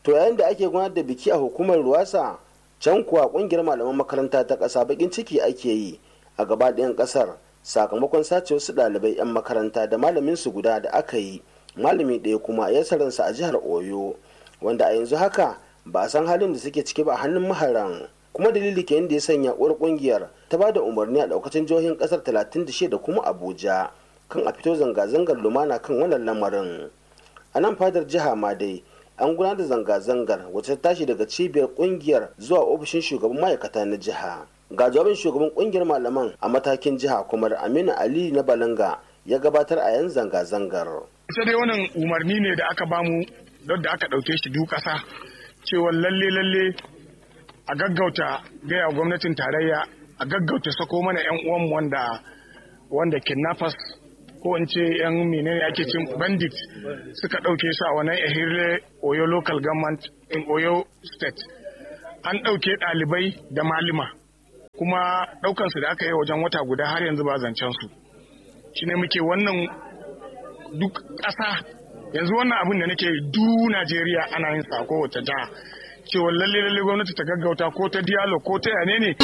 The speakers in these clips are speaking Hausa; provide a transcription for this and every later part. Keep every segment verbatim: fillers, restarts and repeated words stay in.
To yayin da ake gudanar da biki a hukumar ruwasa, can kuwa kungiyar malaman makaranta ta ƙasa bakin ciki ake yi a gaba ɗayan ƙasar sakamakon sace wasu ɗalibai 'yan makaranta da malamin su guda da aka yi, malami ɗaya kuma ya saransa a jihar Oyo, wanda a yanzu haka ba a san halin da suke ciki ba a hannun maharan. Kuma dalili ke da ya sanya uwar kungiyar ta ba da umarni a ɗaukacin jihohin ƙasar talatin da shida kuma Abuja kan a fito zanga-zangar lumana kan wannan lamarin. A nan fadar jiha ma dai an gudanar da zanga-zangar wacce ta tashi daga cibiyar kungiyar zuwa ofishin shugaban ma'aikata na jiha. Ga jawabin shugaban kungiyar malaman a matakin jiha kuma Aminu Ali na Balanga ya gabatar a yan zanga-zangar. Sai dai wannan umarni ne da aka bamu don da aka ɗauke shi duk ƙasa cewa lalle lalle a gaggauta gaya gwamnatin tarayya a gaggauta sako mana yan uwanmu wanda wanda kidnappers ko in ce yan menene ake cin bandit suka ɗauke su a wannan Ehirle Oyo local government in Oyo state. An ɗauke ɗalibai da malima kuma ɗaukansu da aka yi wajen wata guda har yanzu ba zancen su. Shi ne muke wannan duk ƙasa yanzu wannan abin da nake du Najeriya ana yin sa ko wata jiha cewa lalle lalle gwamnati ta gaggauta ko ta dialog ko ta yane ne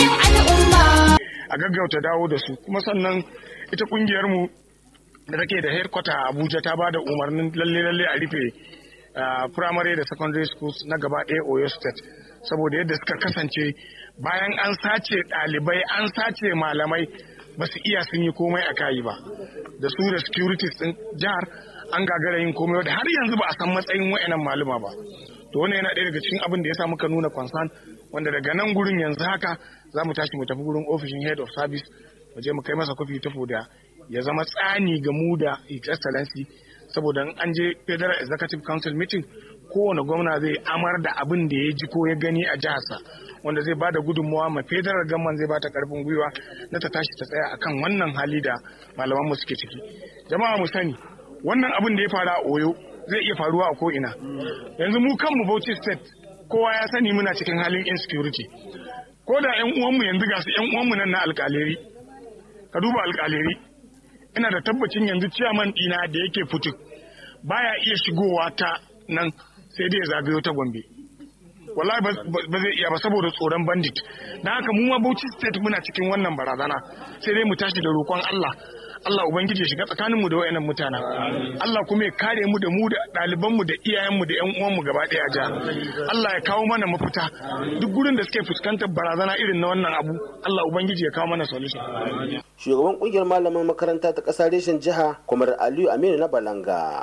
a gaggauta dawo da su. Kuma sannan ita kungiyar mu da take da headquarter a Abuja ta ba da umarnin lalle lalle a rufe primary da secondary schools na gaba ɗaya Oyo state saboda yadda suka kasance bayan an sace ɗalibai an sace malamai ba su iya sun yi komai a kayi ba da su da securities din jihar an gagara yin komai da har yanzu ba a san matsayin wayannan maluma ba. To wannan yana ɗaya daga cikin abin da ya sa muka nuna concern wanda daga nan gurin yanzu haka za mu tashi mu tafi gurin ofishin head of service mu je mu kai masa kofi ta foda ya zama tsani ga mu da his excellency saboda an je federal executive council meeting kowane gwamna zai amar da abin da ya ji ko ya gani a jiharsa wanda zai bada gudunmawa ma federal government zai bata karfin gwiwa na ta tashi ta tsaya akan wannan hali da malaman mu suke ciki. Jama'a mu sani wannan abin da ya faru a Oyo zai iya faruwa a ko'ina. Yanzu mu kanmu Bauchi state kowa ya sani muna cikin halin insecurity. Ko da 'yan uwanmu yanzu ga su 'yan uwanmu nan na alƙaleri. Ka duba alƙaleri. Ina da tabbacin yanzu ciyaman ɗina da yake fituk baya iya shigowa ta nan sai dai ya zagayo ta Gombe. Wallahi ba zai iya ba saboda tsoron bandit. Dan haka mu ma Bauchi state muna cikin wannan barazana. Sai dai mu tashi da roƙon Allah. Allah Ubangiji ya shiga tsakaninmu da wayannan mutanen. Allah kuma ya kare mu da mu da ɗalibanmu da iyayenmu da ƴan uwanmu gaba ɗaya ja. Allah ya kawo mana mafita. Duk gurin da suke fuskantar barazana irin na wannan abu, Allah Ubangiji ya kawo mana solution. Shugaban kungiyar malaman makaranta ta ƙasa reshen jiha, Kwamar Aliyu Aminu na Balanga.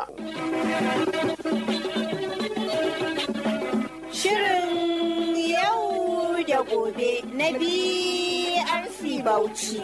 Shirin yau da gobe na B R C Bauchi.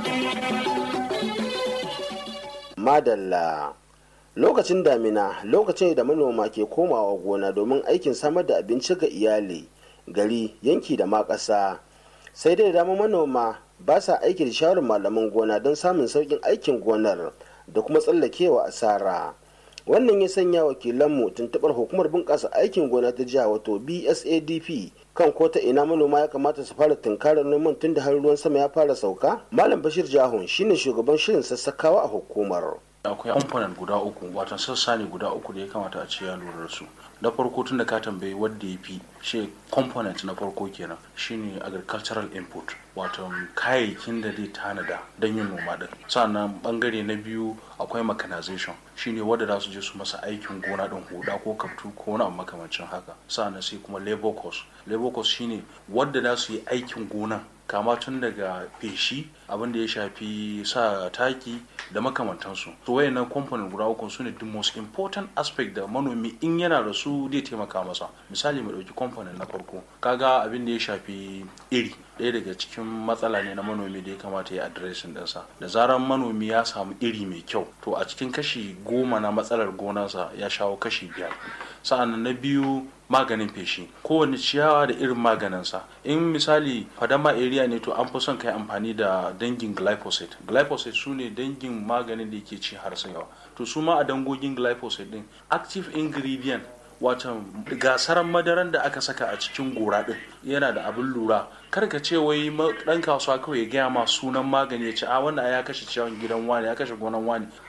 Madalla. Lokacin damina lokacin da manoma ke komawa gona domin aikin samar da abinci ga iyali, gari, yanki da ma ƙasa. Sai dai da dama manoma ba sa aiki da shawarar malaman gona don samun sauƙin aikin gonar da kuma tsallakewa asara. Wannan ya sanya wakilanmu tuntuɓar hukumar bunƙasa aikin gona ta jiha wato B S A D P kan ko ta ina manoma ya kamata su fara tunkarar noman tun da har ruwan sama ya fara sauka. Malam Bashir Jahun shine shugaban shirin sassakawa a hukumar. Akwai component guda uku wato sassa ne guda uku da ya kamata a ce ya lura da su. Na farko tun da ka tambayi wadda ya fi shi component na farko kenan shine agricultural input wato kayayyakin da zai tanada don yin noma din. Sannan bangare na biyu akwai mechanization shine wadda za su je su masa aikin gona din huda ko kaftu ko wani abu makamancin haka. Sannan sai kuma labor cost. Labor cost shine wadda za su yi aikin gona kama tun daga feshi abin da ya shafi sa taki da makamantansu. To wayannan component guda uku su ne the most important aspect da manomi in yana da su zai taimaka masa. Misali mu dauki component na farko kaga abin da ya shafi iri ɗaya daga cikin matsala ne na manomi da ya kamata ya addressing ɗinsa. Da zarar manomi ya samu iri mai kyau to a cikin kashi goma na matsalar gonarsa ya shawo kashi biyar. Sa'an na biyu maganin feshi kowane ciyawa da irin maganinsa. In misali fadama area ne to an fi son kai amfani da dangin glyphosate. Glyphosate su ne dangin maganin da yake ci har sai yawa. To su ma a dangogin glyphosate din active ingredient wato gasaran madaran da aka saka a cikin gora din yana da abin lura. Kar ka ce wai dan kasuwa kawai ya gaya ma sunan magani ya ce a wannan ya kashe ciyawan gidan wani ya kashe gonan wani.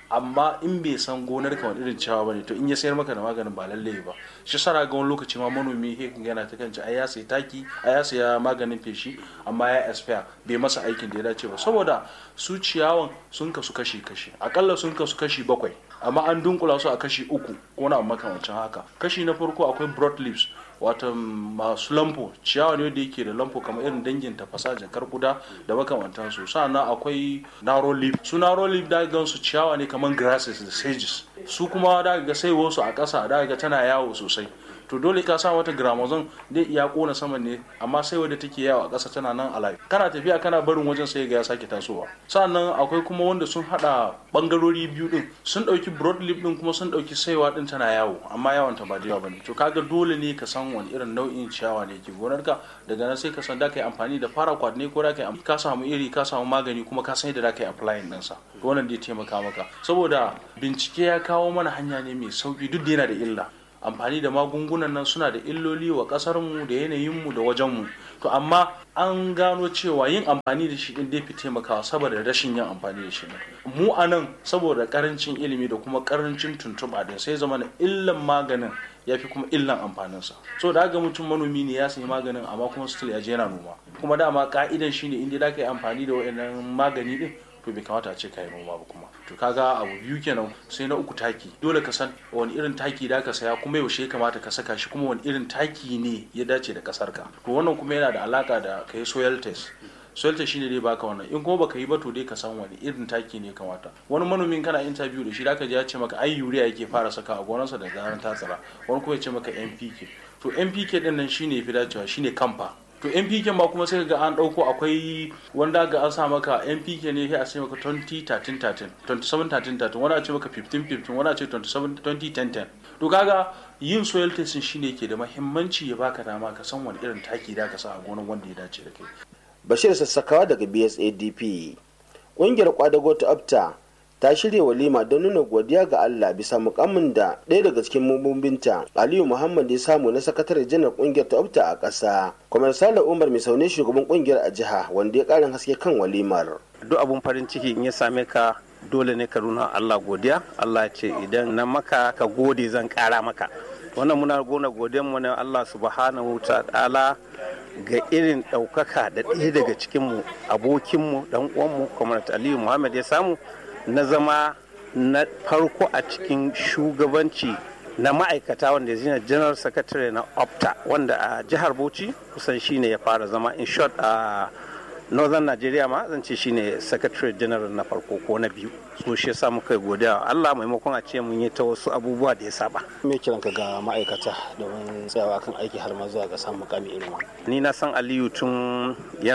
amma in bai san gonar ka wani irin ciyawa bane to in ya sayar maka da maganin ba lalle ba. Shi sara ga wani lokaci ma manomi he kan yana ta kanci ai ya sai taki ai ya saya maganin feshi amma ya expire bai masa aikin da ya dace ba, saboda su ciyawan sun kasu kashi kashi akalla sun kasu kashi bakwai amma an dunkula su a kashi uku ko na makamancin haka. Kashi na farko akwai broad leaves wata masu lampo, ciyawa ne wanda yake da lampo kamar irin dangin tafasa, jakar kuda da makamantansu. Sannan akwai narrow leaf, su narrow leaf da ga su ciyawa ne kamar grasses da sages, su kuma da ga sai wasu a ƙasa da ga tana yawo sosai, to dole ka sa wata gramazon dai iya kona saman ne amma sai wadda take yawo a ƙasa tana nan alive, kana tafiya kana barin wajen sai ga ya sake tasowa. Sannan akwai kuma wanda sun hada bangarori biyu din, sun dauki broad leaf din kuma sun dauki saiwa din tana yawo amma yawon ta ba da yawa bane. To kaga dole ne ka san wani irin nau'in ciyawa ne ke gonarka, daga nan sai ka san da kai amfani da paraquat ne ko da kai ka samu iri ka samu magani kuma ka san yadda da kai applying din sa, wannan zai taimaka maka, saboda bincike ya kawo mana hanya ne mai sauki duk da yana da illa. Amfani da magungunan nan suna da illoli wa kasarmu da yanayinmu da wajenmu, to amma an gano cewa yin amfani da shi din dai fi taimakawa saboda rashin yin amfani da shi mu a nan saboda karancin ilimi da kuma karancin tuntuɓa din sai zama na illan maganin ya fi kuma illan amfaninsa. So da haka mutum manomi ne ya sayi maganin amma kuma still ya je yana noma, kuma dama ka'idan shine inda da ka yi amfani da wayannan magani din to bai kamata a ce ka yi noma ba kuma. To kaga abu biyu kenan. Sai na uku taki, dole ka san wani irin taki da ka saya kuma yaushe ya kamata ka saka shi, kuma wani irin taki ne ya dace da kasar ka. To wannan kuma yana da alaka da kai soil test. Soil test shine dai baka wannan, in kuma baka yi ba to dai ka san wani irin taki ne kamata. Wani manomin kana interview da shi da ka ji ya ce maka ai urea yake fara saka a gonarsa da zaran ta tsira, wani kuma ya ce maka N P K. To N P K din nan shine yafi dacewa, shine kamfa. To N P K ma kuma sai ga an dauko akwai wanda ga an sa maka N P K ne sai a ce maka twenty thirteen thirteen, twenty-seven thirteen thirteen, wani a ce maka fifteen fifteen, wani a ce twenty-seven twenty ten ten. To kaga yin soil testing shine ke da muhimmanci ya baka dama ka san wani irin taki da ka sa a gonar wanda ya dace da kai. Bashir Sassakawa daga B S A D P. Ƙungiyar kwadago ta Opta ta shirya walima don nuna godiya ga Allah bisa mukammin da ɗaya daga cikin mambobinta Aliyu Muhammad ya samu na sakatare janar kungiyar ta Opta a ƙasa. Kwamar Sale Umar mai saune shugaban kungiyar a jiha wanda ya ƙarin haske kan walimar. Duk abun farin ciki in ya same ka dole ne ka nuna Allah godiya. Allah ya ce idan na maka ka gode zan ƙara maka. Wannan muna gona godiyar mu ne Allah subhanahu ta'ala ga irin ɗaukaka da ɗaya daga cikinmu abokinmu ɗan uwanmu Kwamar Aliyu Muhammad ya samu na zama na farko a cikin shugabanci na ma'aikata wanda ya general secretary na Opta, wanda a jihar Bauchi kusan shine ya fara zama, in short a northern Nigeria ma zan ce shine secretary general na farko ko na biyu. So shi yasa muka yi godiya Allah maimakon a ce mun yi ta wasu abubuwa da ya saba. Me kiranka ga ma'aikata domin tsayawa kan aiki har ma zuwa ga samun mukami irin wannan? Ni na san Aliyu tun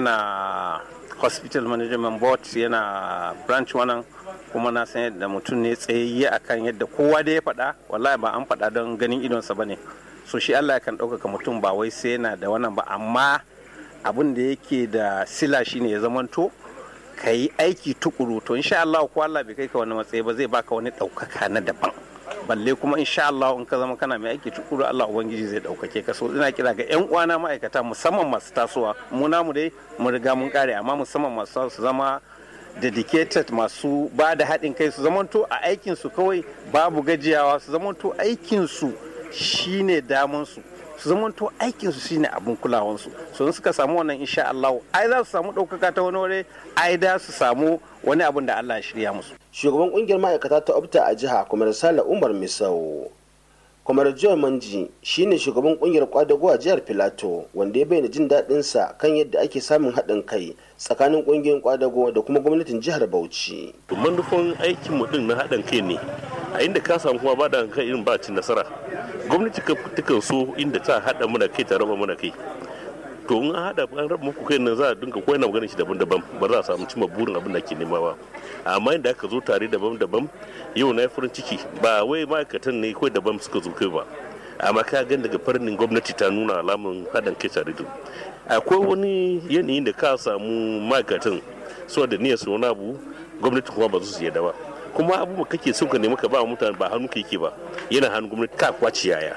yana hospital management board, yana branch wannan, kuma na san yadda mutum ne tsayayye akan yadda kowa da ya faɗa, wallahi ba an faɗa don ganin idonsa bane. So shi Allah kan ɗaukaka mutum ba wai sai yana da wannan ba, amma abin da yake da sila shine ya zamanto ka yi aiki tukuru, to insha Allah ko Allah bai kai ka wani matsayi ba zai baka wani ɗaukaka na daban. Balle kuma insha Allah in ka zama kana mai aiki tukuru Allah ubangiji zai ɗaukake ka. So ina kira ga yan uwana ma'aikata musamman masu tasowa, mu namu dai mu riga mun kare, amma musamman masu su zama dedicated, masu ba da haɗin kai, su zamanto a aikin su kawai babu gajiyawa, su zamanto aikin su shine damun su, su zamanto aikin su shine abun kulawan su. So in suka samu wannan insha Allah ai za su samu ɗaukaka ta wani wuri, ai da su samu wani abun da Allah ya shirya musu. Shugaban kungiyar ma'aikata ta Opta a jiha Kwamar Sale Umar Misau. Kwamar Joe Manji shine shugaban kungiyar kwadago a jihar Filato, wanda ya bayyana jin daɗin sa kan yadda ake samun haɗin kai tsakanin kungiyoyin kwadago da kuma gwamnatin jihar Bauchi. Manufan aikin mu din na haɗin kai ne, a inda ka samu kuma ba da kai irin ba cin nasara. Gwamnati takan so inda ta haɗa muna kai ta raba muna kai. To in an haɗa an raba muku kai nan za a dinga koyar maganin shi daban-daban, ba za a samu cimma burin abin da ke nema ba. Amma inda aka zo tare daban-daban, yau na farin ciki ba wai ma'aikatan ne kawai daban suka zo kai ba, amma ka gan daga farnin gwamnati ta nuna alamun haɗin kai tare da akwai wani yanayin da ka samu ma'aikatan so da niyyar su wani abu gwamnati kuma ba su yarda ba, kuma abubuwa kake son ka nemi ka ba mutane ba hannu kake ba, yana hannun gwamnati ka kwaci yaya.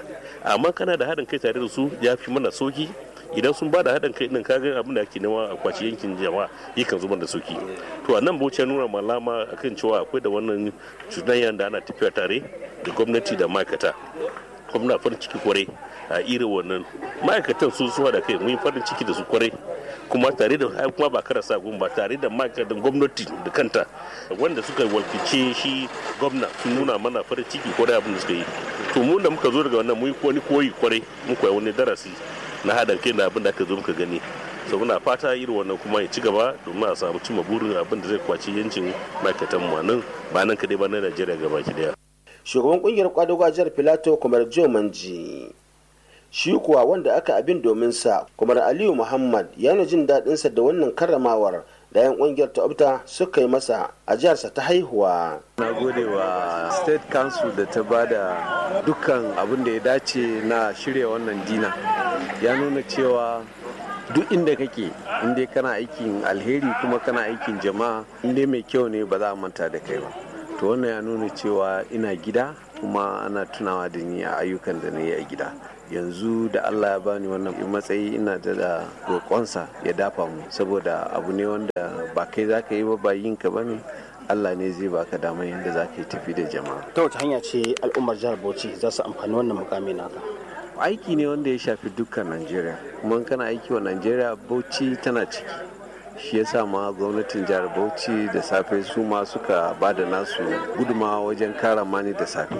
amma kana da haɗin kai tare da su ya fi mana soki. Idan sun ba da haɗin kai ɗin kaga abin da ake nema a kwaci yankin jama'a yakan zubar da soki. To a nan Bauchi ya nuna malama akan cewa akwai da wannan cuɗanyar da ana tafiya tare da gwamnati da ma'aikata. Kuma farin ciki kwarai a irin wannan ma'aikatan su suwa da kai mun farin ciki da su kwarai, kuma tare da kuma ba karasa gun ba tare da ma'aikatan gwamnati da kanta wanda suka walkice shi gwamna sun nuna mana farin ciki kwarai abin da suka yi. To mu da muka zo daga wannan mun yi koyi kwarai mun koyi wani darasi na haɗin kai na abin da aka zo muka gani. So muna fata irin wannan kuma ya ci gaba domin a samu cimma burin abin da zai kwaci yancin ma'aikatan mu nan ba nan kadai ba na Najeriya gaba ki daya. Shugaban kungiyar kwadago a jihar Filato Kumar Joe Manji shi kuwa wanda aka abin domin sa Kumar Aliyu Muhammad ya nuna jin daɗin sa da wannan karramawar da yan kungiyar ta'abta suka yi masa a jiharsa ta haihuwa. Na gode wa State Council da ta bada dukkan abin da ya dace na shirya wannan dina. Ya nuna cewa duk inda kake inda kana aikin alheri kuma kana aikin jama'a inda mai kyau ne ba za a manta da kai ba. To wannan ya nuna cewa ina gida kuma ana tunawa da ni a ayyukan da na yi a gida. Yanzu da Allah ya bani wannan matsayi ina da roƙonsa ya dafa mu saboda abu ne wanda ba kai za ka yi ba ba yin ka bane, Allah ne zai baka damar yadda za ka yi tafi da jama'a. Ta wace hanya ce al'ummar jihar Bauchi za su amfani wannan mukami naka? Aiki ne wanda ya shafi dukkan Najeriya, kuma kana aiki wa Najeriya Bauchi tana ciki. Shi yasa ma gwamnatin jihar Bauchi da safe su ma suka ba da nasu gudumawa wajen kara mani da safe,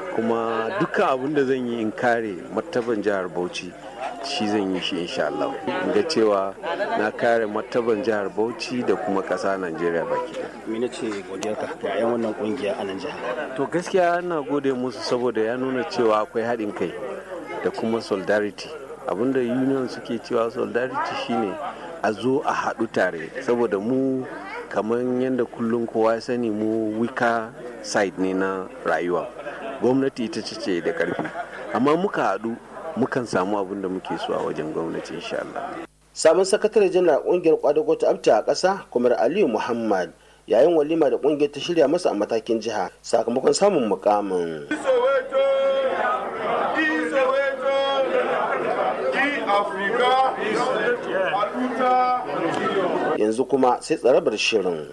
kuma dukkan abin da zan yi in kare martaban jihar Bauchi shi zan yi shi insha Allah. In ga cewa na kare martaban jihar Bauchi da kuma ƙasa Najeriya baki ɗaya. Mene ce godiyarka ga 'yan wannan kungiya a nan jihar? To gaskiya ina gode musu saboda ya nuna cewa akwai haɗin kai da kuma solidarity. Abinda union suke cewa solidarity shine a zo a haɗu tare, saboda mu kamar yadda kullum kowa ya sani mu weaker side ne na rayuwa. Gwamnati ita ce da ƙarfi, amma muka haɗu mukan samu abin da muke so a wajen gwamnati insha Allah. Sabon sakatare janar kungiyar kwadago ta abta a ƙasa Kumar Aliyu Muhammad yayin walima da kungiyar ta shirya masa a matakin jiha sakamakon samun mukamin. Yanzu kuma sai tsarabar shirin.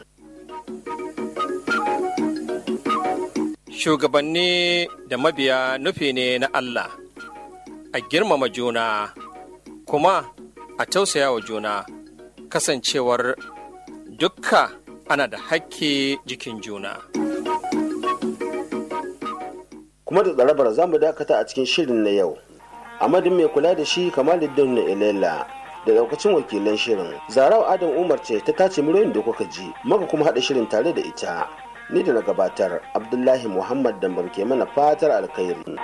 Shugabanni da mabiya nufi ne na Allah, a girmama juna kuma a tausaya wa juna, kasancewar dukka ana da hakki jikin juna. Kuma da tsarabar za mu dakata a cikin shirin na yau. Amadin mai kula da shi Kamaluddin na Ilela da daukacin wakilan shirin. Zarau Adam Umar ce ta tace muryoyin da kuka ji, maka kuma haɗa shirin tare da ita. Ni da na gabatar Abdullahi Muhammad Dambar ke mana fatar alkhairi.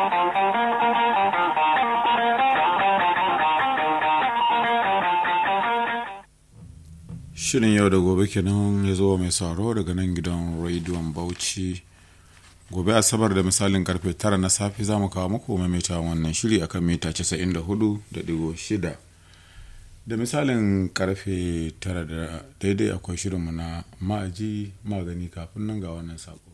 Shirin yau da gobe kenan ya zo mai sauraro daga nan gidan rediyon Bauchi. Gobe Asabar da misalin karfe tara na safe za mu kawo muku maimaita wannan shiri akan mita casa'in da hudu da digo shida. Da misalin karfe tara da daidai akwai shirinmu na ma'aji magani, kafin nan ga wannan sako.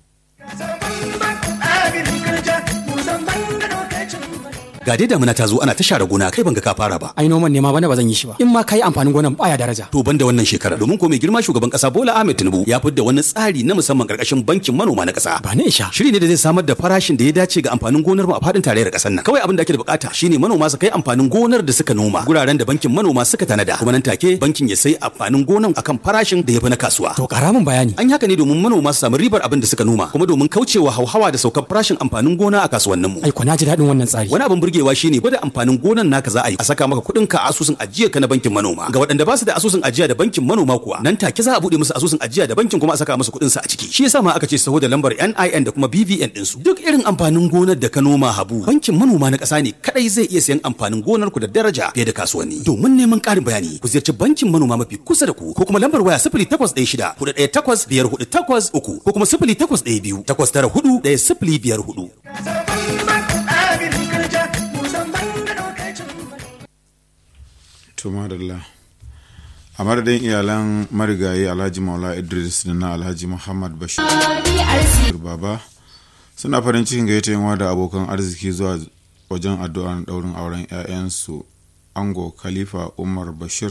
Ga dai damuna ta zo ana ta share gona kai banga ka fara ba. Ai noman ne ma bana ba zan yi shi ba. In ma kai amfanin gonan baya daraja. To banda wannan shekara domin ko mai girma shugaban kasa Bola Ahmed Tinubu ya fidda wani tsari na musamman karkashin bankin manoma na kasa. Ba ne isha. Shiri ne da zai samar da farashin da ya dace ga amfanin gonar mu a fadin tarayyar kasar nan. Kawai abin da ake da bukata shine manoma su kai amfanin gonar da suka noma guraren da bankin manoma suka tanada. Kuma nan take bankin ya sai amfanin gonan akan farashin da ya fi na kasuwa. To kara min bayani. An yi haka ne domin manoma su samu ribar abin da suka noma, kuma domin kaucewa hauhawa da saukar farashin amfanin gona a kasuwannin mu. Ai ko na ji dadin wannan tsari. Wani abin burgewa shine gwada amfanin gonan naka za a yi a saka maka kuɗin ka a asusun ajiya ka na bankin manoma. Ga waɗanda ba su da asusun ajiya da bankin manoma kuwa nan take za a buɗe musu asusun ajiya da bankin kuma a saka musu kuɗin su a ciki. Shi yasa ma aka ce saho da lambar N I N da kuma B V N din su. Duk irin amfanin gonar da ka noma Habu, bankin manoma na ƙasa ne kadai zai iya sayan amfanin gonar ku da daraja fiye da kasuwanni. Domin neman ƙarin bayani ku ziyarci bankin manoma mafi kusa da ku ko kuma lambar waya sifili takwas ɗaya shida hudu ɗaya takwas biyar hudu takwas uku ko kuma sifili takwas ɗaya biyu takwas tara hudu ɗaya sifili biyar hudu. Tumadalla. A madadin iyalan marigayi Alhaji Maula Idris da na Alhaji Muhammad Bashir Baba suna farin cikin gayyata da abokan arziki zuwa wajen addu'ar daurin auren 'ya'yansu ango khalifa umar bashir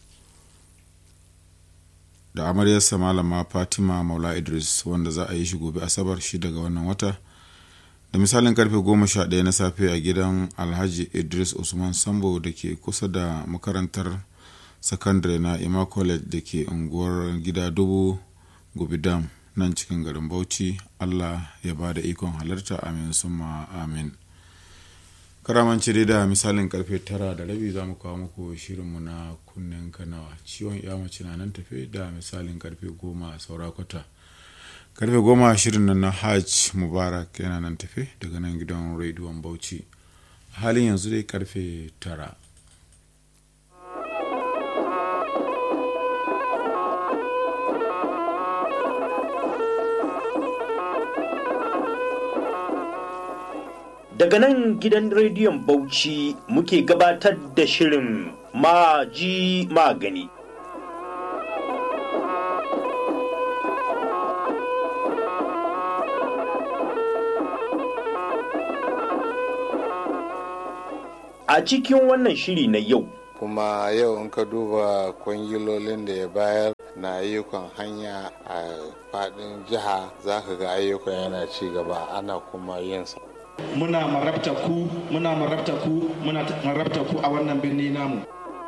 da amaryarsa malama fatima maula idris wanda za a yi shi gobe asabar shi daga wannan wata da misalin karfe goma sha ɗaya na safe a gidan alhaji idris usman sambo da ke kusa da makarantar sakandare na ima college da ke unguwar gida dubu gubidam nan cikin garin bauchi. Allah ya ba da ikon halarta, amin summa amin. Karamanci dai da misalin karfe tara da rabi za mu kawo muku shirinmu na kunnen kanawa. Ciwon ya mace na nan tafe da misalin karfe goma saura kwata. Karfe goma shirin nan na hajj mubarak yana nan tafe daga nan gidan rediyon bauchi. Halin yanzu dai karfe tara. Daga nan gidan rediyon Bauchi muke gabatar da shirin Maji Magani. A cikin wannan shiri na yau. Kuma yau in ka duba kwangilolin da ya bayar na ayyukan hanya a faɗin jiha, za ka ga ayyukan yana ci gaba ana kuma yinsa. Muna marabta ku muna marabta ku muna marabta ku a wannan birni namu.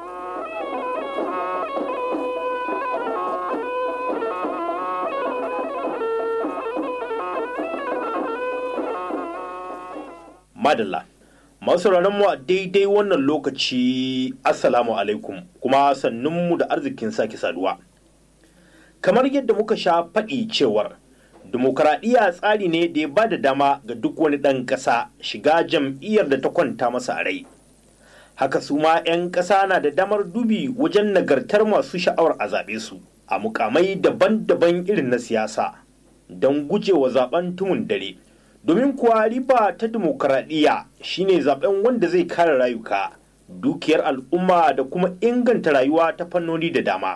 Madalla, masu mu a daidai wannan lokaci, assalamu alaikum, kuma sannunmu da arzikin sake saduwa. Kamar yadda muka sha faɗi cewar dimokuraɗiyya tsari ne da ya ba da dama ga duk wani ɗan ƙasa shiga jam'iyyar da ta kwanta masa a rai. Haka su ma 'yan ƙasa na da damar dubi wajen nagartar masu sha'awar a zaɓe su a mukamai daban-daban irin na siyasa don gujewa zaɓen tumun dare. Domin kuwa riba ta dimokuraɗiyya shine zaɓen wanda zai kare rayuka, dukiyar al'umma da kuma inganta rayuwa ta fannoni da dama.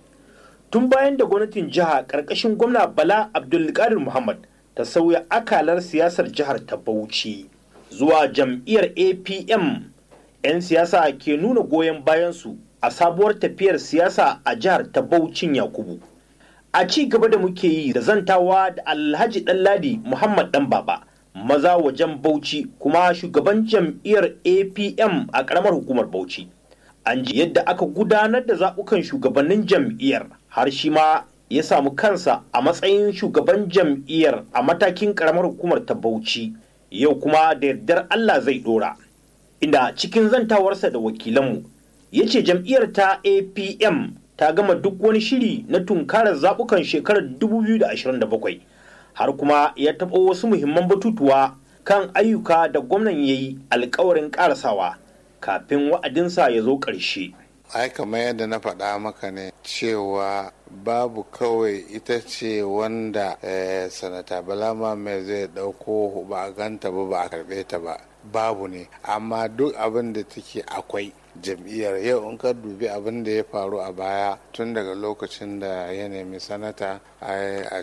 Tun bayan da gwamnatin jiha ƙarƙashin gwamna Bala Abdulkadir Muhammad ta sauya akalar siyasar jihar ta Bauchi zuwa jam'iyyar A P M, 'yan siyasa ke nuna goyon bayansu a sabuwar tafiyar siyasa a jihar ta Bauchin Yakubu. A ci gaba da muke yi da zantawa da Alhaji Ɗanladi Muhammad Ɗan Baba, maza wajen Bauchi kuma shugaban jam'iyyar A P M a ƙaramar hukumar Bauchi. An ji yadda aka gudanar da zaɓukan shugabannin jam'iyyar, har shi ma ya samu kansa a matsayin shugaban jam'iyyar a matakin ƙaramar hukumar ta Bauchi. Yau kuma da yardar Allah zai ɗora. Inda cikin zantawarsa da wakilanmu ya ce jam'iyyar ta A P M ta gama duk wani shiri na tunkarar zaɓukan shekarar dubu biyu da ashirin da bakwai, har kuma ya taɓa wasu muhimman batutuwa kan ayyuka da gwamnan ya yi alkawarin ƙarasawa kafin wa'adinsa ya zo ƙarshe. Ai kamar yadda na faɗa maka ne cewa babu kawai ita ce wanda eh, sanata Balama mai zai ɗauko ba a ganta ba ba a karɓe ta ba, babu ne, amma duk abin da take akwai jam'iyyar. Yau in ka dubi abin da ya faru a baya tun daga lokacin da ya nemi sanata a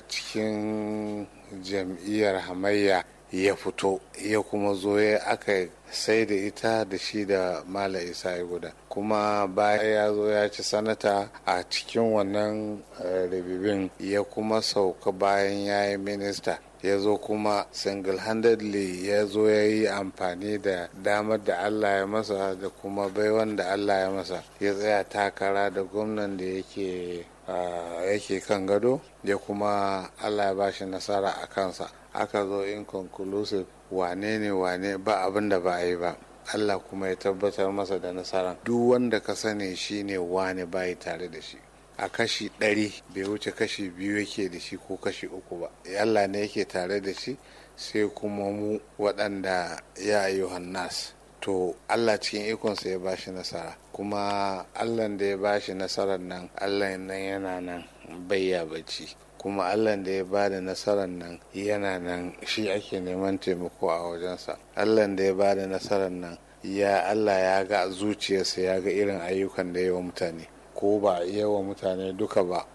cikin jam'iyyar hamayya ya fito ya kuma zo ya aka sai da ita da shi da Mala Isa guda, kuma bayan ya zo ya ci sanata a cikin wannan rabibin ya kuma sauka bayan ya yi minista, ya zo kuma single-handedly ya zo ya yi amfani da damar da Allah ya masa da kuma baiwan da Allah ya masa, ya tsaya takara da gwamnan da yake yake kan gado, ya kuma Allah ya bashi nasara a kansa. Aka zo inconclusive, wane ne wane ba abin da ba a yi ba, Allah kuma ya tabbatar masa da nasara. Duk wanda ka sani shine wane bayi tare da shi, a kashi ɗari bai wuce kashi biyu yake da shi ko kashi uku ba. Allah ne yake tare da shi, sai kuma mu waɗanda ya yi hannas. To Allah cikin ikonsa ya bashi nasara, kuma Allah da ya bashi nasarar nan, Allah nan yana nan bayya bacci, kuma Allah da ya bada nasarar nan yana nan, shi ake neman taimako a wajensa. Allah da ya bada nasarar nan, ya Allah ya ga zuciyarsa, ya ga irin ayyukan da ya wa mutane, ko ba iya wa mutane duka ba,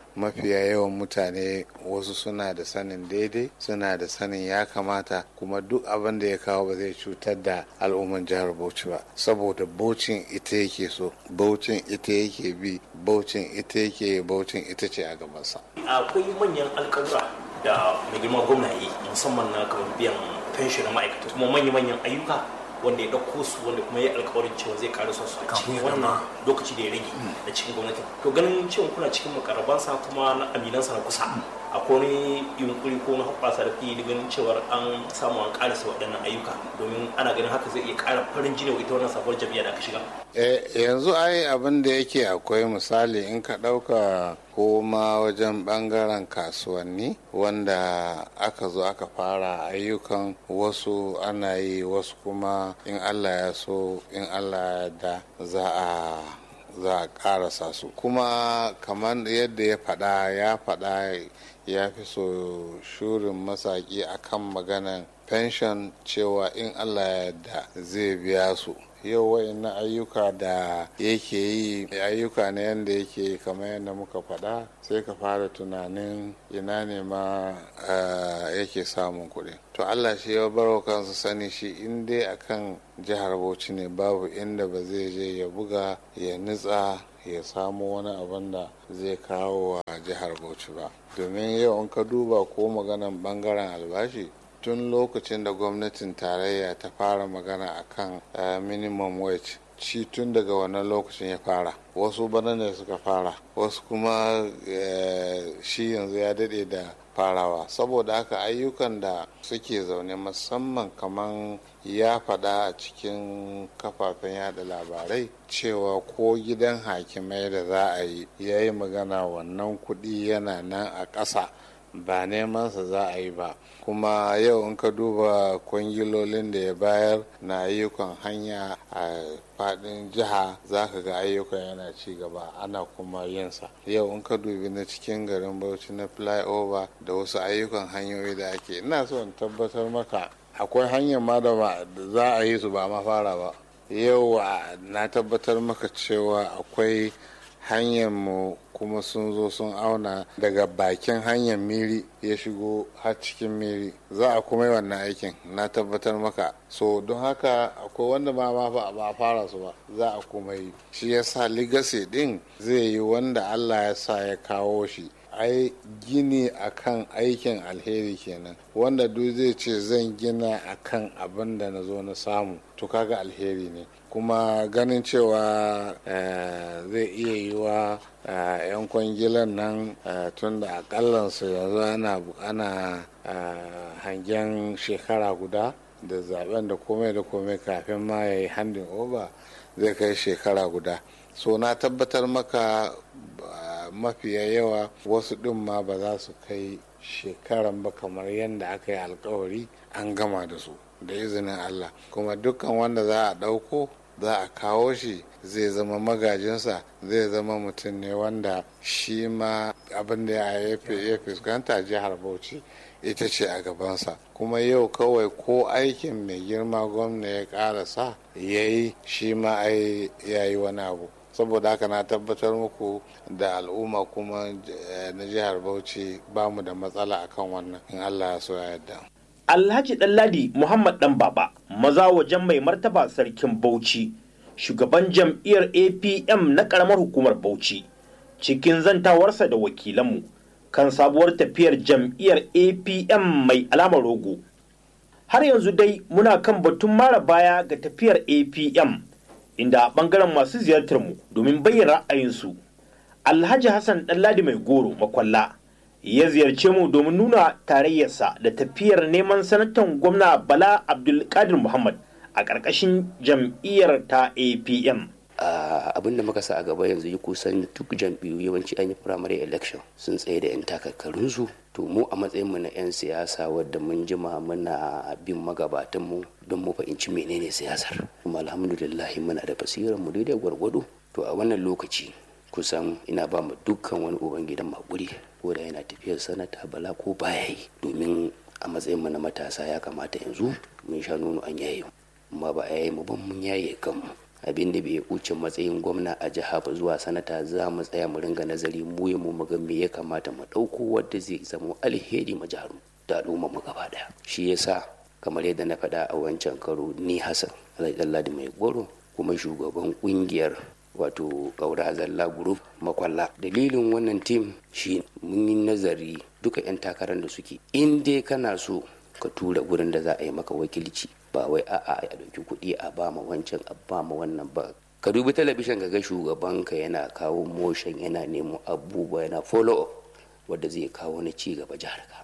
mafiya yawan mutane wasu suna da sanin daidai, suna da sanin ya kamata, kuma duk abin da ya kawo ba zai cutar da al'umman jihar Bauchi ba, saboda Bauchin ita yake so, Bauchin ita yake bi, Bauchin ita yake, Bauchin ita ce a gabansa. Akwai manyan alƙawura da mai girma gwamna yi, musamman na kamar biyan fenshi na ma'aikata, kuma manya-manyan ayyuka wanda ya ɗauko su, wanda kuma ya alkawarin cewa zai ƙara su a cikin wannan lokaci da ya rage da cikin gwamnatin. To ganin cewa kuna cikin makarabansa kuma na aminansa na kusa, akwai wani yunkuri ko na hoɓɓasa da fiye da ganin cewar an samu an ƙarasa waɗannan ayyuka, domin ana ganin haka zai iya ƙara farin jini wa ita wannan sabuwar jam'iyya da aka shiga. Yanzu ai abin da yake akwai misali in ka ɗauka ko ma wajen ɓangaren kasuwanni wanda aka zo aka fara ayyukan, wasu ana yi, wasu kuma in Allah ya so in Allah ya da za a za a karasa su. Kuma kamar yadda ya faɗa ya faɗa ya fi so shurin masaki akan maganan pension cewa in Allah ya da zai biya su. Yau wa'annan ayyuka da yake yi ayyuka ne yadda yake kamar yadda muka faɗa, sai ka fara tunanin ina ne ma yake samun kuɗi. To Allah shi ya baro kansa sani, shi in dai akan jihar Bauchi ne babu inda ba zai je ya buga ya nutsa ya samu wani abin da zai kawo wa jihar Bauchi ba. Domin yau in ka duba ko maganan bangaren albashi, tun lokacin da gwamnatin tarayya ta fara magana akan uh, minimum wage, shi tun daga wannan lokacin ya fara, wasu bana ne suka fara, wasu kuma uh, shi yanzu ya dade da farawa. Saboda haka ayyukan da suke zaune, musamman kaman ya faɗa a cikin kafafen yada labarai cewa ko gidan hakimai da za a yi, ya yi magana wannan kuɗi yana nan a ƙasa, ba nemansa za a yi ba. Kuma yau in ka duba kwangilolin da ya bayar na ayyukan hanya a fadin jiha, za ka ga ayyukan yana ci gaba, ana kuma yinsa. Yau in ka dubi na cikin garin Bauchi na flyover da wasu ayyukan hanyoyi da ake, ina so in tabbatar maka akwai hanyar ma da za a yi su ba ma fara ba. Yau na tabbatar maka cewa akwai hanyar mu kuma sun zo sun auna daga bakin hanyar miri ya shigo har cikin miri, za a kuma yi wannan aikin, na tabbatar maka. So don haka akwai wanda ma ba a fara su ba, za a kuma yi. Shi yasa legacy din zai yi wanda Allah ya sa ya kawo shi, ai gini akan aikin alheri kenan. Wanda duk zai ce zan gina akan abin da na zo na samu, to kaga alheri ne. Kuma ganin cewa zai iya yi wa yan kwangilan nan tun da akallansu yanzu ana ana hangen shekara guda da zaben da komai da komai kafin ma ya yi handin over, zai kai shekara guda. So na tabbatar maka mafiya yawa wasu ɗin ma ba za su kai shekaran ba, kamar yadda aka yi alkawari an gama da su da izinin Allah. Kuma dukkan wanda za a ɗauko za a kawo shi zai zama magajinsa, zai zama mutum ne wanda shi ma abin da ya fuskanta jihar Bauchi ita ce a gabansa. Kuma yau kawai ko aikin mai girma gwamna ya karasa ya yi, shi ma ai ya yi wani abu. Saboda haka na tabbatar muku da al'umma kuma na jihar Bauchi ba mu da matsala akan wannan, in Allah ya so ya yarda. Alhaji Ɗanladi Muhammad Ɗan Baba, maza wajen mai martaba sarkin Bauchi, shugaban jam'iyyar A P M na ƙaramar hukumar Bauchi, cikin zantawarsa da wakilanmu kan sabuwar tafiyar jam'iyyar A P M mai alamar rogo. Har yanzu dai muna kan batun mara baya ga tafiyar A P M, inda ɓangaren masu ziyartarmu domin bayyana ra'ayinsu, Alhaji Hassan Ɗanladi Mai Goro Makwalla ya ziyarce mu domin nuna tarayyarsa da tafiyar neman sanatan gwamna Bala Abdulkadir Muhammad a ƙarƙashin jam'iyyar ta A P M. Abin da muka sa a gaba yanzu yi kusan duk jam'iyyu yawanci an yi primary election sun tsaye da 'yan takarkarunsu, to mu a matsayinmu na 'yan siyasa wadda mun jima muna bin magabatanmu don mu fahimci menene siyasar, kuma alhamdulillah muna da basirar mu daidai gwargwado. To a wannan lokaci kusan ina ba mu dukkan wani ubangidan makuri ko da yana tafiyar sanata Bala ko baya yi, domin a matsayin mu na matasa ya kamata yanzu mun sha nono an yaye, amma ba a yaye mu ban mun yaye kanmu. abin da bai wuce matsayin gwamna a jiha ba zuwa sanata za mu tsaya mu ringa nazari mu yi mu ga me ya kamata mu ɗauko wadda zai zama alheri ma jihar da al'ummar mu gaba daya. Shi yasa kamar yadda na faɗa a wancan karo ni Hassan Alhaji Mai Goro kuma shugaban kungiyar wato Kaura Zalla Group Makwalla. Dalilin wannan tim shi mun yi nazari duka 'yan takarar da suke in dai kana so ka tura gurin da za a yi maka wakilci ba wai a'a a ɗauki kuɗi a ba ma wancan a ba ma wannan ba. Ka dubi talabishin ka ga shugabanka yana kawo motion yana nemo abubuwa yana follow up wadda zai kawo na ci gaba jihar ka.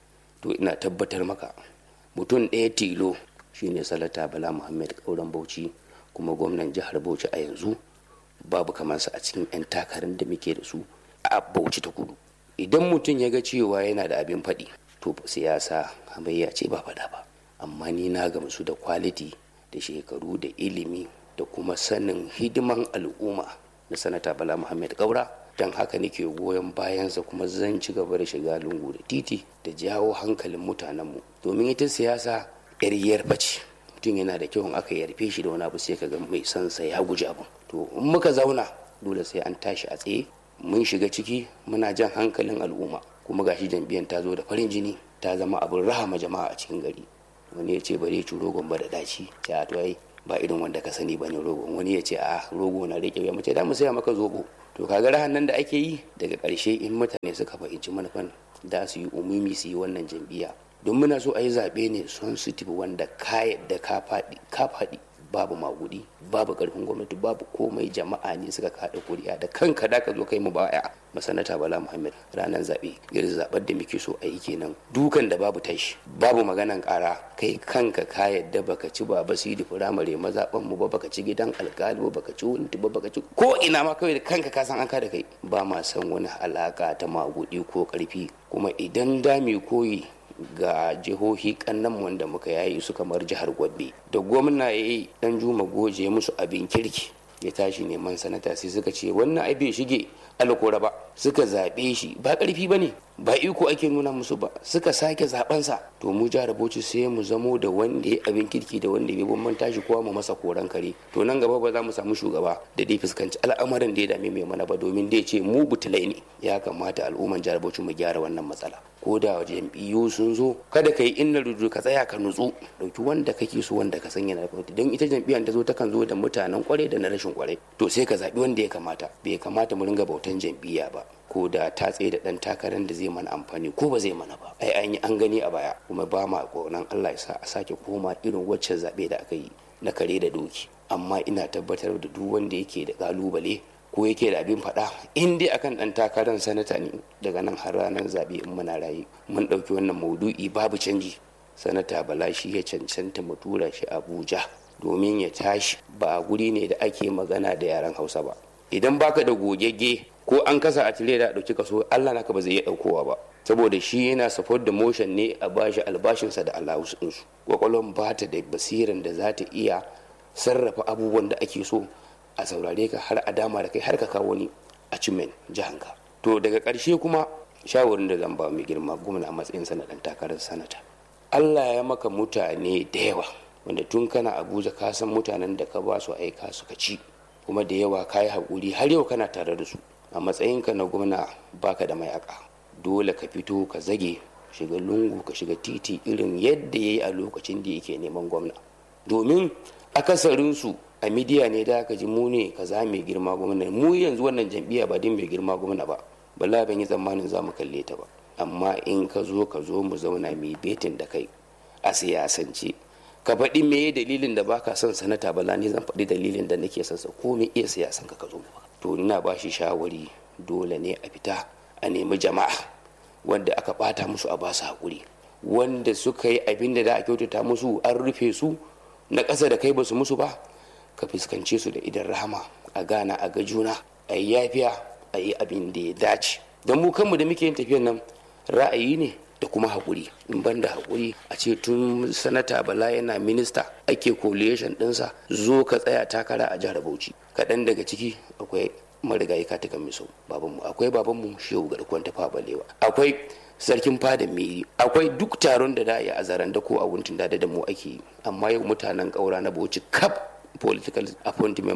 To ina tabbatar maka mutum ɗaya tilo shine Sanata Bala Muhammad Kauran Bauchi kuma gwamnan jihar Bauchi a yanzu babu kamarsa a cikin 'yan takarar da muke da su a Bauchi ta Kudu. Idan mutum ya ga cewa yana da abin faɗi to siyasa hamayya ce ba faɗa ba, amma ni na gamsu da kwaliti da shekaru da ilimi da kuma sanin hidiman al'umma na Sanata Bala Muhammad Kaura. Don haka nake goyon bayansa kuma zan ci gaba da shiga lungu da titi da jawo hankalin mutanenmu, domin ita siyasa yar yarfa ce. Mutum yana da kyau in aka yarfe shi da wani abu sai ka ga mai son sa ya guji abin. To in muka zauna dole sai an tashi a tsaye mun shiga ciki muna jan hankalin al'umma, kuma gashi jam'iyyar ta zo da farin jini ta zama abin rahama jama'a a cikin gari. Wani ya ce bare ci rogon ba da daci, ta to ai ba irin wanda ka sani bane rogon. Wani ya ce a rogo na rike ya mace da mu saya maka zobo. To kaga rahan nan da ake yi daga ƙarshe in mutane suka fahimci manufan da su yi umumi su yi wannan jam'iyya, don muna so a yi zaɓe ne sensitive wanda ka yadda ka faɗi ka faɗi babu magudi babu ƙarfin gwamnati babu komai, jama'a ne suka kaɗa kuri'a da kanka da ka zo kai mu baya masanata Bala Muhammad ranar zaɓe. Irin zaɓar da muke so a yi kenan, dukan da babu tashi babu maganan ƙara, kai kanka ka yadda baka ci baba sidi firamare mazaɓan mu ba, baka ci gidan alƙali ba, baka ci wunti ba, baka ci ko ina ma kawai da kanka ka san an ka da kai. Ba ma san wani alaka ta magudi ko ƙarfi. Kuma idan da mu koyi ga jihohi kannan wanda muka yayi su kamar jihar Gombe da gwamna ya yi dan Juma Goje musu abin kirki ya tashi neman sanata sai suka ce wannan ai bai shige alkora ba, suka zaɓe shi ba ƙarfi ba ne ba iko ake nuna musu ba, suka sake zaɓensa. To mu jihar Bauchi sai mu zamo da wanda ya abin kirki da wanda ya bambanta shi kowa mu masa koran kare. To nan gaba ba za mu samu shugaba da dai fuskanci al'amarin da ya dame mai mana ba, domin dai ce mu butulai ne. Ya kamata al'umman jihar Bauchi mu gyara wannan matsala. Ko da jam'iyyu sun zo kada ka yi inna rudu ka tsaya ka nutsu, dauki wanda kake so wanda ka san yana da kwamiti, don ita jam'iyyar ta zo ta kan zo da mutanen kwarai da na rashin kwarai. To sai ka zaɓi wanda ya kamata. Bai kamata mu ringa bautan jam'iyya ba, ko da ta tsaye da ɗan takarar da zai mana amfani ko ba zai mana ba. Ai an yi an gani a baya, kuma ba ma ƙaunar Allah ya sa a sake koma irin waccan zaɓe da aka yi na kare da doki. Amma ina tabbatar da duk wanda yake da ƙalubale ko yake da abin faɗa in dai akan ɗan takarar sanata ne daga nan har ranar zaɓe in muna raye mun ɗauki wannan maudu'i babu canji. Sanata Bala shi ya cancanta mu tura shi Abuja domin ya tashi, ba guri ne da ake magana da yaren Hausa ba. Idan baka da gogegge ko an kasa a tire da ɗauki kaso Allah naka ba zai iya ɗaukowa ba, saboda shi yana support da motion ne a bashi albashinsa da allowance ɗinsu. Kwakwalwan ba ta da basiran da za ta iya sarrafa abubuwan da ake so a saurare ka har a dama da kai har ka kawo ni a cimen jihanka. To daga ƙarshe kuma shawarin da zan ba mai girma gwamna a matsayin sa na ɗan takarar sanata, Allah ya maka mutane da yawa wanda tun kana Abuja ka san mutanen da ka ba su aika suka ci, kuma da yawa ka yi haƙuri har yau kana tare da su. A matsayinka na gwamna baka da mayaka, dole ka fito ka zage, shiga lungu ka shiga titi irin yadda ya yi a lokacin da yake neman gwamna, domin akasarinsu a midiya ne da aka ji mu ne kaza mai girma gwamna. Mu yanzu wannan jam'iyya ba din mai girma gwamna ba, bala ban yi tsammanin za mu kalle ta ba. Amma in ka zo ka zo mu zauna mai betin da kai a siyasance, ka faɗi me dalilin da baka son sanata Bala, ne zan faɗi dalilin da nake son sa, ko me iya siyasan ka ka zo ba. To ina ba shi shawari, dole ne a fita a nemi jama'a wanda aka bata musu a basu hakuri, wanda suka yi abin da za a kyautata musu an rufe su na ƙasa da kai ba su musu ba, ka fuskance su da idan rahama, a gana a ga juna, a yi yafiya, a yi abin da ya dace. Don mu kanmu da muke yin tafiyan nan ra'ayi ne da kuma haƙuri. In ban da haƙuri a ce tun sanata Bala yana minista ake coalition ɗinsa zo ka tsaya takara a jihar Bauchi. Kaɗan daga ciki akwai marigayi Katikan Miso babanmu, akwai babanmu Shehu Garkuwan Tafa Balewa, akwai sarkin fada Miri, akwai duk taron da da ya a zaren da ko a wuntun da da mu ake yi. Amma yau mutanen ƙaura na Bauchi kaf political appointment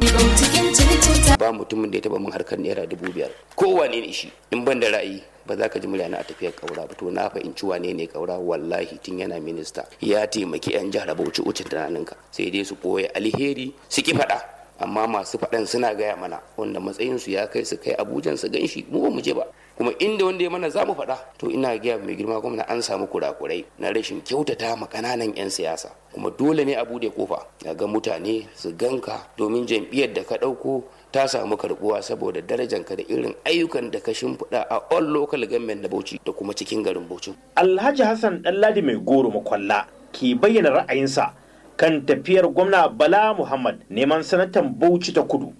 ba mutumin da ya taba min harkar naira dubu biyar kowane ne shi in ban da ra'ayi ba za ka ji murya na a tafiyar kaura ba to na fahimci wane ne kaura wallahi tun yana minista ya taimaki yan jihar Bauchi ucin tunaninka sai dai su koya alheri su ki faɗa amma masu faɗan suna gaya mana wanda matsayinsu ya kai su kai abujan su gan shi mu ba mu je ba kuma inda wanda ya mana za mu faɗa to ina gaya mai girma gwamna an samu kurakurai na rashin kyautata ma ƙananan 'yan siyasa kuma dole ne a bude kofa ga mutane su ganka domin jam'iyyar da ka ɗauko ta samu karbuwa saboda darajanka da irin ayyukan da ka shimfiɗa a all local government na Bauchi da kuma cikin garin Bauchi. Alhaji Hassan Ɗanladi mai goro makwalla ke bayyana ra'ayinsa kan tafiyar gwamna Bala Muhammad neman sanatan Bauchi ta Kudu.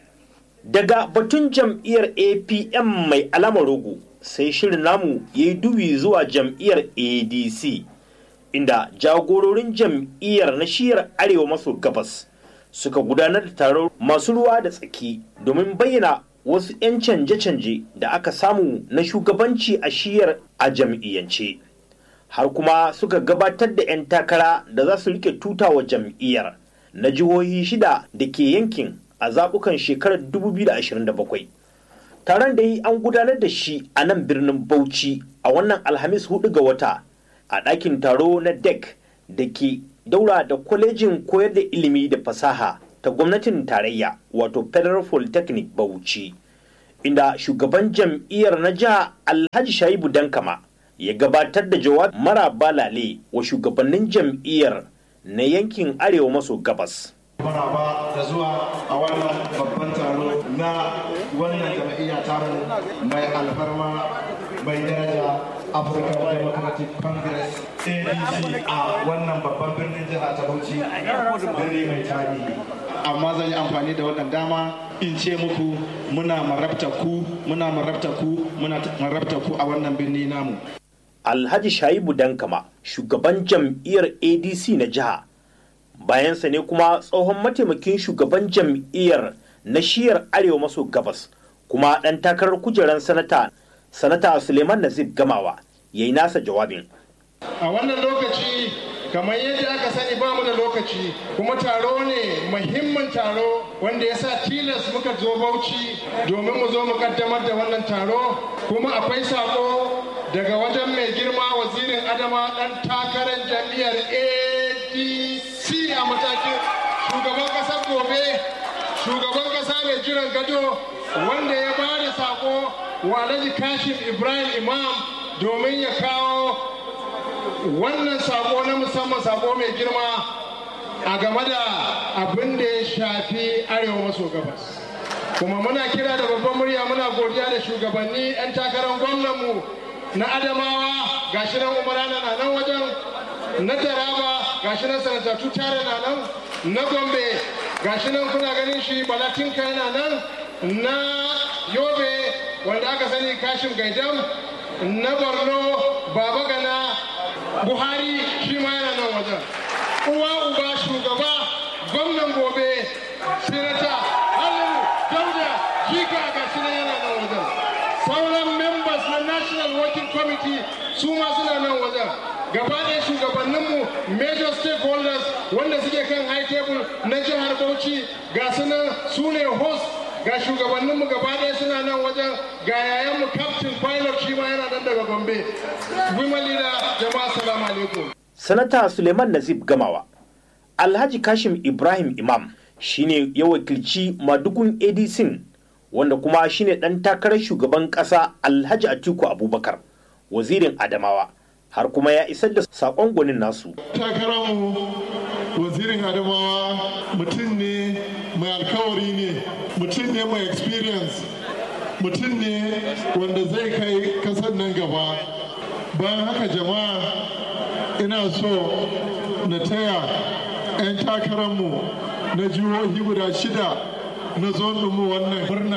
Daga batun jam'iyyar A P M mai alamar rogo sai shirin namu ya yi dubi zuwa jam'iyyar A D C inda jagororin jam'iyyar na shiyar arewa maso gabas suka gudanar da taron masu ruwa da tsaki domin bayyana wasu 'yan canje-canje da aka samu na shugabanci a shiyar a jam'iyyance har kuma suka gabatar da 'yan takara da za su rike tutawa jam'iyyar na jihohi shida da ke yankin a zaɓukan shekarar dubu biyu da ashirin da bakwai. Taron da yi an gudanar da shi a nan birnin Bauchi a wannan Alhamis hudu ga wata a ɗakin taro na D E C da ke daura da kwalejin koyar da ilimi da fasaha ta gwamnatin tarayya wato Federal Polytechnic Bauchi inda shugaban jam'iyyar na jiha Alhaji Shaibu Dankama ya gabatar da jawab mara balale wa shugabannin jam'iyyar na yankin arewa maso gabas. Maraba da zuwa a wannan babban taro na wannan jam'iyya tamu mai alfarma mai daraja African Democratic Congress A D C a wannan babban birnin jiha ta Bauchi birni mai tarihi. Amma zan yi amfani da wannan dama in ce muku muna marabta ku muna marabta ku muna marabta ku a wannan birni namu. Alhaji Shaibu Dankama shugaban jam'iyyar A D C na jiha bayansa ne kuma tsohon mataimakin shugaban jam'iyyar na shiyar arewa maso gabas kuma ɗan takarar kujerar sanata sanata Suleiman Nazib Gamawa ya yi nasa jawabin. A wannan lokaci kamar yadda aka sani ba mu da lokaci kuma taro ne muhimmin taro wanda ya sa tilas muka zo Bauchi domin mu zo mu kaddamar da wannan taro kuma akwai sako daga wajen mai girma wazirin Adama ɗan takarar jam'iyyar A D C a matakin shugaban ƙasar gobe shugaban ƙasa mai jiran gado wanda ya ba da sako wa Alhaji Kashim Ibrahim Imam domin ya kawo wannan sako na musamman sako mai girma a game da abin da ya shafi arewa maso gabas kuma muna kira da babban murya muna godiya da shugabanni 'yan takarar gwamnanmu na Adamawa gashi nan Umarana na nan wajen na Taraba gashi nan sanata Tutare na nan na Gombe gashi nan kuna ganin shi Balatinka yana nan na Yobe wanda aka sani Kashim Gaidam na Borno Baba Gana Buhari shi ma yana nan wajen uwa uba shugaba gwamnan gobe Sinata Halliru Dauda Jika gashi nan yana nan wajen sauran members na National Working Committee su ma suna nan wajen gaba ɗaya shugabanninmu major stakeholders wanda suke kan high table na jihar Bauchi ga su nan su ne host ga shugabanninmu gaba ɗaya suna nan wajen ga yayanmu captain pilot shi ma yana nan daga Gombe women leader jama'a assalamu alaikum. Sanata Suleiman Nazib Gamawa Alhaji Kashim Ibrahim Imam shine ya wakilci madugun A D C wanda kuma shine ɗan takarar shugaban ƙasa Alhaji Atiku Abubakar wazirin Adamawa har kuma ya isar da saƙon gwanin nasu. Takararmu wazirin Adamawa mutum ne mai alkawari ne, mutum ne mai experience, mutum ne wanda zai kai kasar nan gaba. Bayan haka jama'a ina so na taya 'yan takararmu na jihohi guda shida na zonunmu wannan murna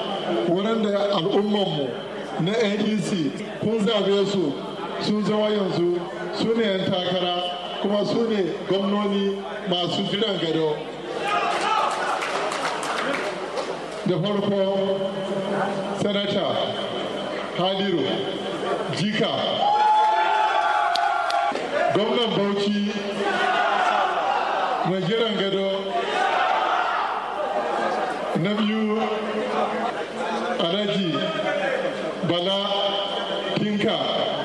waɗanda al'ummanmu na A D C kun zabe su sun zama yanzu su ne 'yan takara kuma su ne gwamnoni masu jiran gado. Da farko sanata Halliru Jika gwamnan Bauchi mai jiran gado na biyu alhaji bala tinka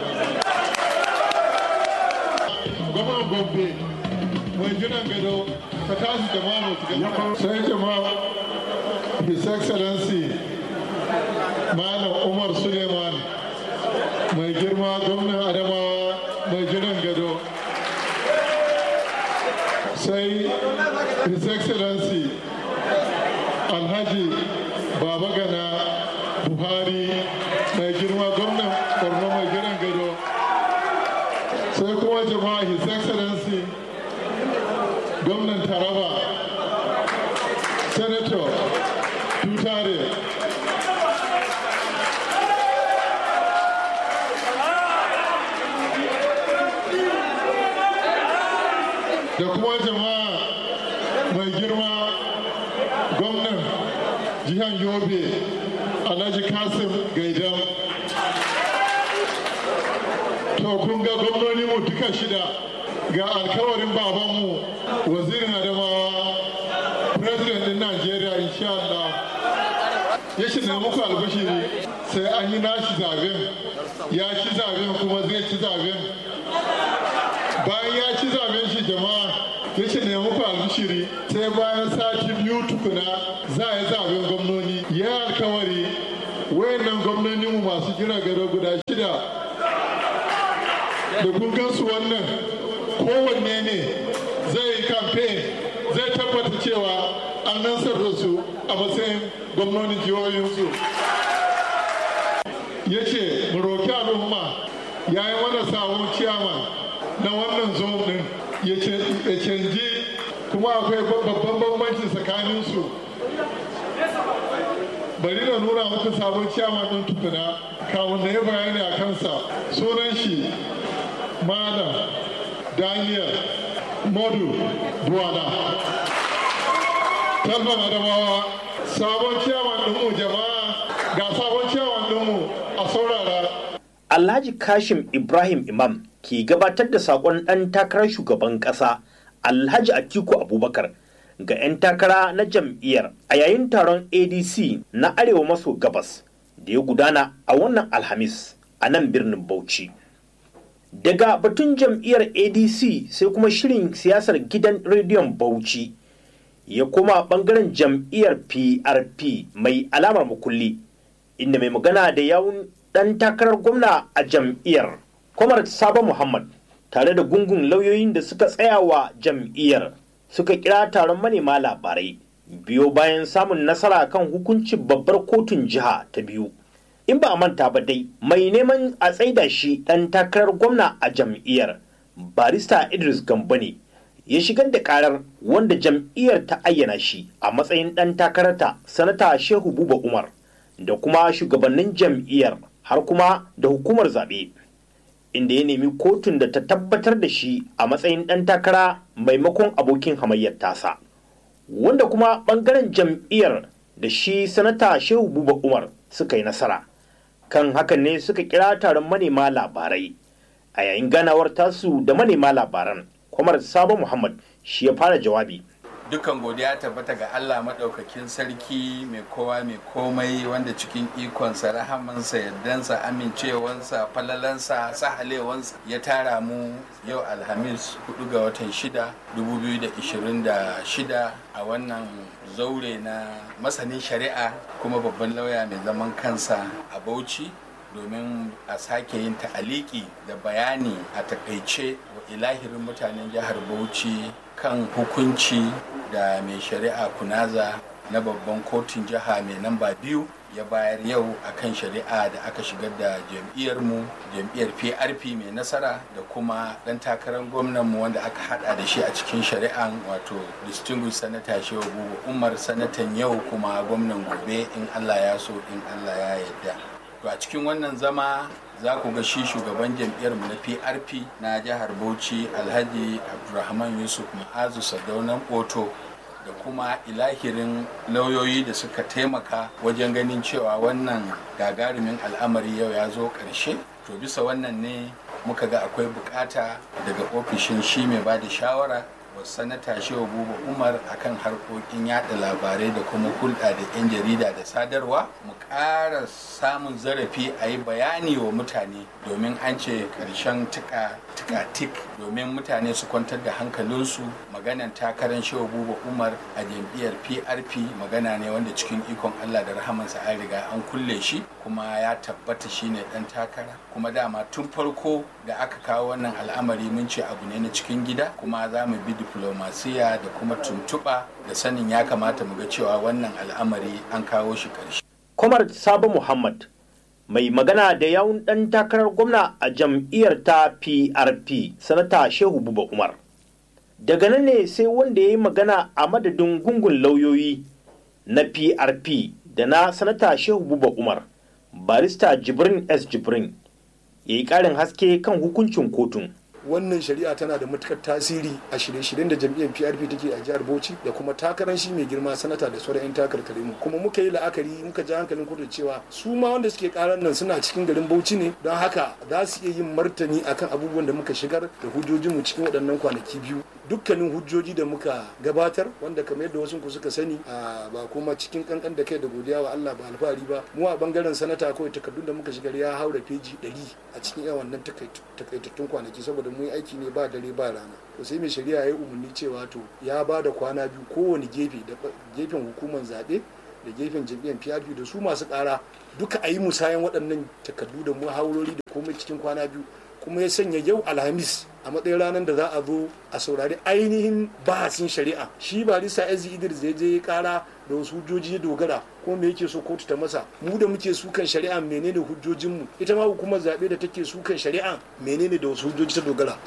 gwamnan gombe mai jiran gado ka tashi jama'a mutu sai jama'a his excellency malam umar suleiman mai girma gwamnan adamawa mai jiran gado sai his excellency alhaji babagana buhari mai girma gwamnan borno mai jiran gado sai kuma jama'a his excellency gwamnan taraba senator tutare da kuma jama'a mai girma gwamnan jihar yobe alhaji kasim gaidam to kun ga gwamnoni mu duka shida ga alkawarin babanmu wazirin adamawa president din najeriya insha Allah ya shi ne muku albashiri sai an yi nashi zaben ya ci zaben kuma zai ci zaben bayan ya ci zaben shi jama'a ya ce ne muku albishiri sai bayan sati biyu tukuna za a yi zaben gwamnoni ya alkawari wayannan gwamnoni mu masu jira gado guda shida da kun gansu wannan kowanne ne zai yi campaign zai tabbata cewa an nansar da su a matsayin gwamnonin jihohinsu ya ce mu roki al'umma ya yi mana sabon ciyaman na wannan zone din ya canji kuma akwai babban bambanci tsakaninsu bari na nuna muku sabon ciyaman din tukuna kawun da ya bayani a kansa sunan shi malam daniel modu duwana talban adamawa sabon ciyaman dinmu jama'a ga sabon ciyaman dinmu a saurara. Alhaji Kashim Ibrahim Imam ke gabatar da sakon ɗan takarar shugaban ƙasa Alhaji Atiku Abubakar ga 'yan takara na jam'iyyar a yayin taron A D C na Arewa maso gabas da ya gudana a wannan Alhamis a nan birnin Bauchi. Daga batun jam'iyyar A D C sai kuma shirin siyasar gidan rediyon Bauchi ya koma bangaren jam'iyyar P R P mai alamar makulli inda mai magana da yawun ɗan takarar gwamna a jam'iyyar Kwamar Sabo Muhammad tare da gungun lauyoyin da suka tsaya wa jam'iyyar suka kira taron manema labarai biyo bayan samun nasara kan hukuncin babbar kotun jiha ta biyu. In ba a manta ba dai mai neman a tsaida shi ɗan takarar gwamna a jam'iyyar barista Idris Gambo ne ya shigar da karar wanda jam'iyyar ta ayyana shi a matsayin ɗan takararta sanata Shehu Buba Umar da kuma shugabannin jam'iyyar har kuma da hukumar zaɓe inda ya nemi kotun da ta tabbatar da shi a matsayin ɗan takara maimakon abokin hamayyar tasa wanda kuma ɓangaren jam'iyyar da shi sanata Shehu Buba Umar suka yi nasara kan hakan ne suka kira taron manema labarai a yayin ganawar tasu da manema labaran Kwamar Sabo Muhammad shi ya fara jawabi. Dukan godiya tabbata ga Allah maɗaukakin sarki mai kowa mai komai wanda cikin ikonsa rahamansa yardansa amincewansa falalansa sahalewansa ya tara mu yau Alhamis hudu ga watan shida dubu biyu da ishirin da shida a wannan zaure na masanin shari'a kuma babban lauya mai zaman kansa a Bauchi domin a sake yin ta'aliki da bayani a takaice wa ilahirin mutanen jihar Bauchi kan hukunci da mai shari'a Kunaza na babban kotun jiha mai namba biyu ya bayar yau akan shari'a da aka shigar da jam'iyyarmu jam'iyyar P R P mai nasara da kuma ɗan takarar gwamnanmu wanda aka hada da shi a cikin shari'an wato distinguished senator Shehu Buba Umar sanatan yau kuma gwamnan gobe in Allah ya so in Allah ya yarda. To a cikin wannan zama za ku ga shi shugaban jam'iyyarmu na P R P na jihar Bauchi Alhaji Abdulrahman Yusuf Ma'azu Sadaunan Oto da kuma ilahirin lauyoyi da suka taimaka wajen ganin cewa wannan gagarumin al'amari yau ya zo ƙarshe. To bisa wannan ne muka ga akwai bukata daga ofishin shi mai ba da shawara wa sanata shehu buba umar akan harkokin yada labarai da kuma hulɗa da 'yan jarida da sadarwa mu ƙara samun zarafi a yi bayani wa mutane domin an ce ƙarshen tika tik domin mutane su kwantar da hankalinsu. Maganan takarar shehu buba umar a jam'iyyar P R P magana ne wanda cikin ikon Allah da rahamansa an riga an kulle shi kuma ya tabbata shine dan takara, kuma dama tun farko da aka kawo wannan al'amari mun ce abu ne na cikin gida, kuma za mu bi diplomasiya da kuma tuntuɓa da sanin ya kamata mu ga cewa wannan al'amari an kawo shi ƙarshe. Kwamar Sabo Muhammad mai magana da yawun ɗan takarar gwamna a jam'iyyar ta P R P sanata Shehu Buba Umar. Daga nan ne sai wanda ya yi magana a madadin gungun lauyoyi na P R P da na sanata Shehu Buba Umar, barista Jibrin S. Jibrin, ya yi ƙarin haske kan hukuncin kotun. Wannan shari'a tana da matukar tasiri a shirye-shiryen da jam'iyyar P R P take a jihar Bauchi da kuma takarar shi mai girma sanata da sauran 'yan takarkare mu, kuma muka yi la'akari muka ji hankalin kotu cewa su ma wanda suke karar nan suna cikin garin Bauchi ne, don haka za su iya yin martani akan abubuwan da muka shigar da hujjojin mu cikin waɗannan kwanaki biyu. Dukkanin hujjoji da muka gabatar wanda kamar yadda wasu ku suka sani ba kuma cikin kankan da kai da godiya wa Allah ba alfahari ba, mu a bangaren sanata kawai takardun da muka shigar ya haura feji ɗari a cikin yawan nan takaitattun kwanaki, saboda mun yi aiki ne ba dare ba rana. To sai mai shari'a ya yi umarni cewa to ya ba da kwana biyu kowane gefe, da gefen hukumar zaɓe da gefen jam'iyyar P R P da su masu ƙara duka a yi musayan waɗannan takardu da muhawarori da komai cikin kwana biyu, kuma ya sanya yau Alhamis a matsayin ranar da za a zo a saurari ainihin bahasin shari'a. Shi barista Ezi Idris ya je ya kara da wasu hujjoji ya dogara, kuma me yake so kotu ta masa. Mu da muke sukan shari'a menene hujjojinmu, ita ma hukumar zaɓe da take sukan shari'a menene da wasu hujjoji ta dogara.